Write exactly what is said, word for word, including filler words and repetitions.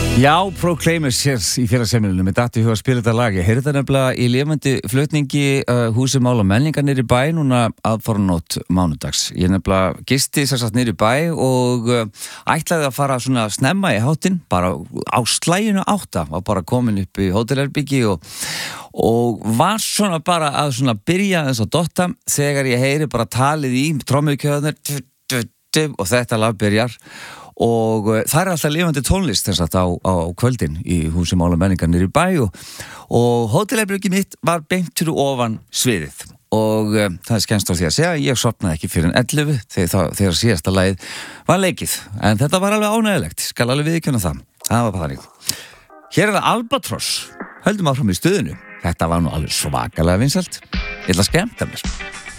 Já, Proclaimers hér í félagsheimilinu með datti huga að spila þetta lag. Ég heyrði þetta nefnilega í lifandi flutningi uh, húsi Mál og menningar niður í bæ núna aðfaranótt mánudags. Ég nefnilega gisti sér satt niður í bæ og uh, ætlaði að fara svona snemma í háttinn, bara á slæginu átta, var bara komin upp í hótelherbyggi og, og var svona bara að svona byrja þess að dotta þegar ég heyri bara talið í trommukjöðunar og þetta lag byrjar. Og það er alltaf lifandi tónlist þess að á, á kvöldin í húsi Mál og menningar niður í bæ og, og hótelherbyggi mitt var beint fyrir ofan sviðið og um, það er skemmst á því að segja að ég sofnaði ekki fyrir en ellefu þegar, þegar síðasta lagið var leikið en þetta var alveg ánægilegt, skal alveg viðurkenna það það var bara þannig. Hér er það Albatross, höldum áfram í stuðinu þetta var nú alveg svakalega vinsælt, ég ætla að skemmta mér.